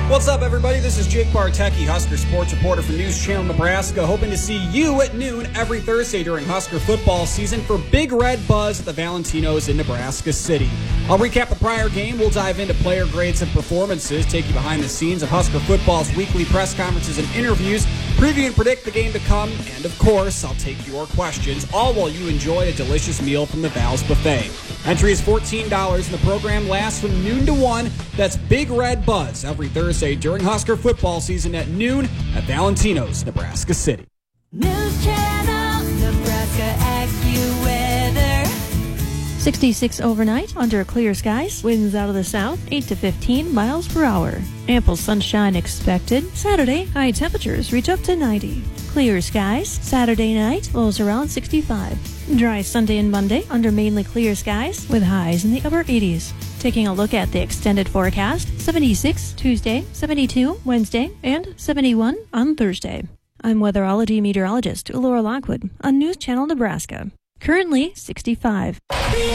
What's up, everybody? This is Jake Bartecki, Husker sports reporter for News Channel Nebraska, hoping to see you at noon every Thursday during Husker football season for Big Red Buzz at the Valentinos in Nebraska City. I'll recap the prior game, we'll dive into player grades and performances, take you behind the scenes of Husker football's weekly press conferences and interviews, preview and predict the game to come, and of course, I'll take your questions, all while you enjoy a delicious meal from the Val's Buffet. Entry is $14 and the program lasts from noon to 1. That's Big Red Buzz every Thursday during Husker football season at noon at Valentinos, Nebraska City. News Channel Nebraska AccuWeather. 66 overnight under clear skies. Winds out of the south 8 to 15 miles per hour. Ample sunshine expected. Saturday, high temperatures reach up to 90. Clear skies. Saturday night, lows around 65. Dry Sunday and Monday under mainly clear skies with highs in the upper 80s. Taking a look at the extended forecast, 76 Tuesday, 72 Wednesday, and 71 on Thursday. I'm weatherology meteorologist Laura Lockwood on News Channel Nebraska. Currently 65.